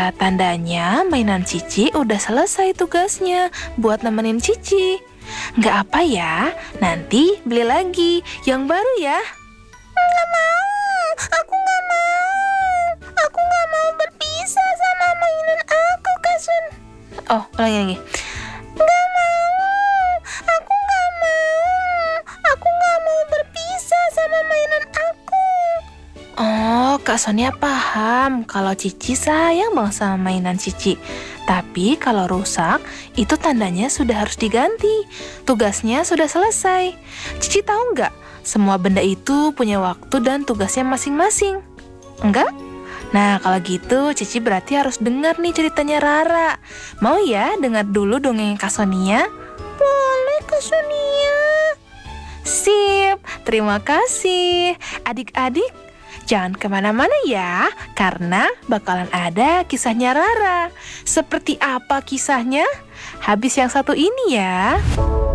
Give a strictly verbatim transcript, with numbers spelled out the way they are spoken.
Ya, tandanya mainan Cici udah selesai tugasnya buat nemenin Cici. Nggak apa ya, nanti beli lagi yang baru ya. Nggak mau, aku nggak mau. Aku nggak mau berpisah sama mainan aku, Kak Sun. Oh, ulangi lagi. Nggak mau, aku nggak mau. Aku nggak mau berpisah sama mainan aku. Oh, Kak Sonia paham kalau Cici sayang banget sama mainan Cici. Tapi kalau rusak, itu tandanya sudah harus diganti. Tugasnya sudah selesai. Cici tahu nggak? Semua benda itu punya waktu dan tugasnya masing-masing. Enggak? Nah, kalau gitu Cici berarti harus dengar nih ceritanya Rara. Mau ya dengar dulu dongeng Kak Sonia? Boleh, Kak Sonia. Sip, terima kasih. Adik-adik, jangan kemana-mana ya, karena bakalan ada kisahnya Rara. Seperti apa kisahnya? Habis yang satu ini ya.